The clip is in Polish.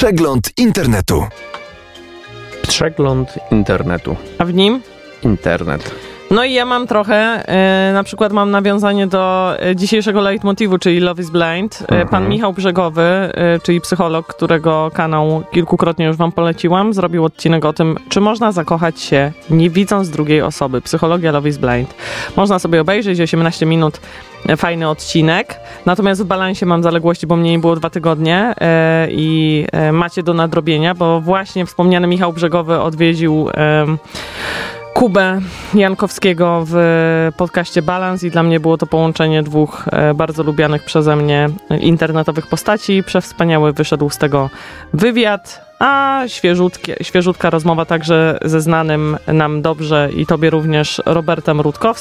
Przegląd internetu. Przegląd internetu. A w nim? Internet. No i ja mam trochę, na przykład mam nawiązanie do dzisiejszego leitmotivu, czyli Love is Blind. Pan Michał Brzegowy, czyli psycholog, którego kanał kilkukrotnie już wam poleciłam, zrobił odcinek o tym, czy można zakochać się nie widząc drugiej osoby. Psychologia Love is Blind. Można sobie obejrzeć 18 minut, fajny odcinek. Natomiast w balansie mam zaległości, bo mnie nie było 2 tygodnie i macie do nadrobienia, bo właśnie wspomniany Michał Brzegowy odwiedził Kubę Jankowskiego w podcaście Balans i dla mnie było to połączenie 2 bardzo lubianych przeze mnie internetowych postaci. Przewspaniały wyszedł z tego wywiad, a świeżutka rozmowa także ze znanym nam dobrze i tobie również Robertem Rutkowskim.